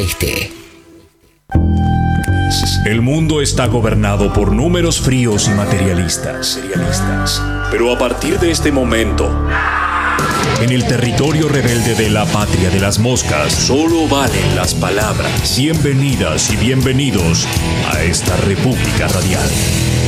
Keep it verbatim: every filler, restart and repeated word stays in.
oeste. El mundo está gobernado por números fríos y materialistas. Pero a partir de este momento, en el territorio rebelde de la patria de las moscas, solo valen las palabras. Bienvenidas y bienvenidos a esta República Radial.